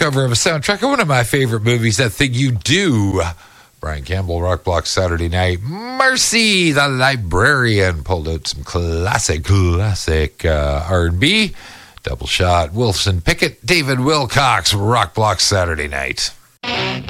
cover of a soundtrack of one of my favorite movies, That Thing You Do. Brian Campbell, Rock Block Saturday Night. Mercy, the Librarian, pulled out some classic R&B. Double Shot, Wilson Pickett, David Wilcox, Rock Block Saturday Night.